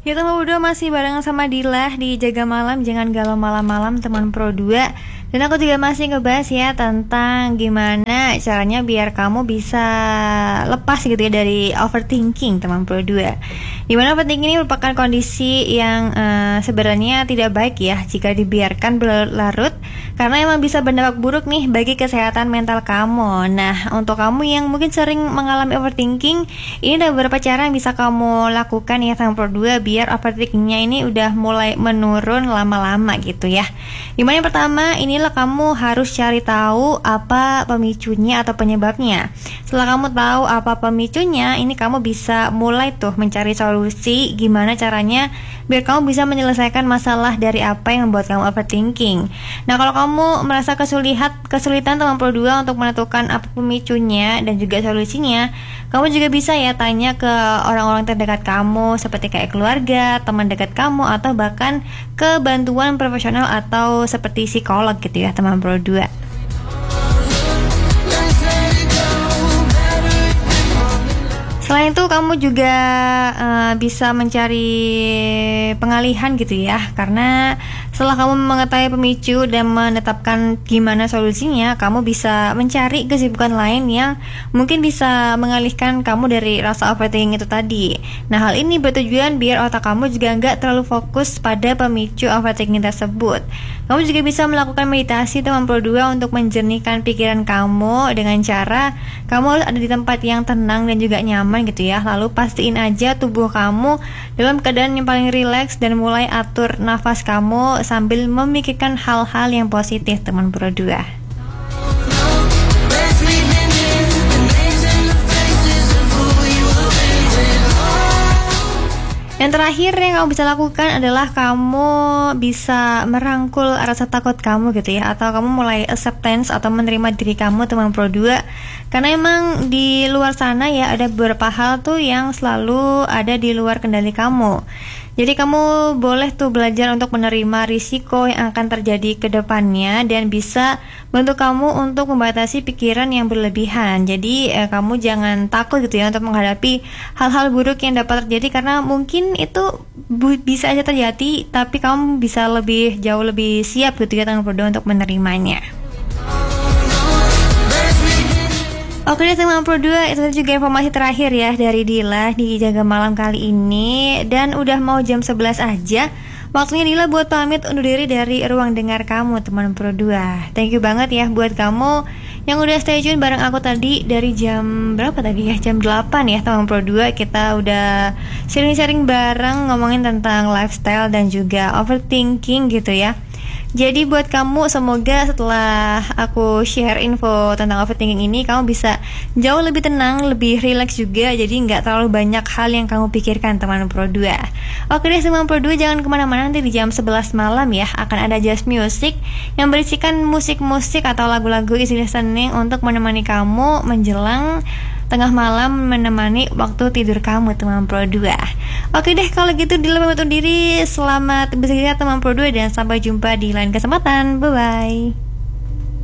Kita mau berdua masih bareng sama Dila di Jaga Malam, Jangan Galau Malam-Malam teman Pro 2. Dan aku juga masih ngebahas ya tentang gimana caranya biar kamu bisa lepas gitu ya dari overthinking teman Pro 2. Dimana overthinking ini merupakan kondisi yang sebenarnya tidak baik ya jika dibiarkan berlarut, karena emang bisa berdampak buruk nih bagi kesehatan mental kamu. Nah, untuk kamu yang mungkin sering mengalami overthinking, ini ada beberapa cara yang bisa kamu lakukan ya teman Pro 2 biar overthinkingnya ini udah mulai menurun lama-lama gitu ya. Dimana yang pertama, inilah kamu harus cari tahu apa pemicunya atau penyebabnya. Setelah kamu tahu apa pemicunya, ini kamu bisa mulai tuh mencari solusi gimana caranya biar kamu bisa menyelesaikan masalah dari apa yang membuat kamu overthinking. Nah, kalau kamu merasa kesulitan teman Pro 2 untuk menentukan apa pemicunya dan juga solusinya, kamu juga bisa ya tanya ke orang-orang terdekat kamu seperti kayak keluarga, teman dekat kamu, atau bahkan ke bantuan profesional atau seperti psikolog gitu ya teman Pro 2. Selain itu kamu juga bisa mencari pengalihan gitu ya, karena setelah kamu mengetahui pemicu dan menetapkan gimana solusinya, kamu bisa mencari kesibukan lain yang mungkin bisa mengalihkan kamu dari rasa overthinking itu tadi. Nah, hal ini bertujuan biar otak kamu juga nggak terlalu fokus pada pemicu overthinking tersebut. Kamu juga bisa melakukan meditasi teman Pro 2 untuk menjernihkan pikiran kamu dengan cara kamu harus ada di tempat yang tenang dan juga nyaman gitu ya. Lalu pastiin aja tubuh kamu dalam keadaan yang paling rileks dan mulai atur nafas kamu sambil memikirkan hal-hal yang positif teman Pro 2. Yang terakhir yang kamu bisa lakukan adalah kamu bisa merangkul rasa takut kamu gitu ya, atau kamu mulai acceptance atau menerima diri kamu teman Pro 2. Karena emang di luar sana ya ada beberapa hal tuh yang selalu ada di luar kendali kamu. Jadi kamu boleh tuh belajar untuk menerima risiko yang akan terjadi ke depannya dan bisa bantu kamu untuk membatasi pikiran yang berlebihan. Jadi kamu jangan takut gitu ya untuk menghadapi hal-hal buruk yang dapat terjadi, karena mungkin itu bisa aja terjadi, tapi kamu bisa jauh lebih siap gitu ya teman Pro 2 untuk menerimanya. Oke deh teman Pro 2, itu juga informasi terakhir ya dari Dila di Jaga Malam kali ini. Dan udah mau jam 11 aja, waktunya Dila buat pamit undur diri dari ruang dengar kamu teman Pro 2. Thank you banget ya buat kamu yang udah stay tune bareng aku tadi dari jam berapa tadi ya? Jam 8 ya teman Pro 2. Kita udah sharing-sharing bareng ngomongin tentang lifestyle dan juga overthinking gitu ya. Jadi buat kamu, semoga setelah aku share info tentang overthinking ini, kamu bisa jauh lebih tenang, lebih rileks juga. Jadi gak terlalu banyak hal yang kamu pikirkan teman Pro 2. Oke deh teman Pro 2, jangan kemana-mana, nanti di jam 11 malam ya akan ada Just Music yang berisikan musik-musik atau lagu-lagu easy listening untuk menemani kamu menjelang tengah malam, menemani waktu tidur kamu teman Pro 2. Oke deh, kalau gitu Dila pamit undur diri. Selamat bekerja teman Pro 2 dan sampai jumpa di lain kesempatan. Bye bye.